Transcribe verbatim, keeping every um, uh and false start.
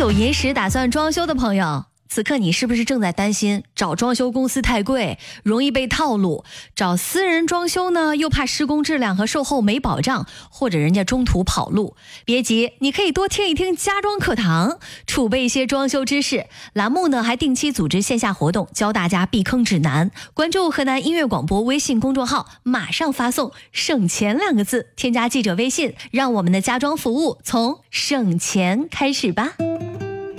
久银时打算装修的朋友，此刻你是不是正在担心找装修公司太贵，容易被套路？找私人装修呢，又怕施工质量和售后没保障，或者人家中途跑路。别急，你可以多听一听家装课堂，储备一些装修知识。栏目呢还定期组织线下活动，教大家避坑指南。关注河南音乐广播微信公众号，马上发送省钱两个字，添加记者微信，让我们的家装服务从省钱开始吧。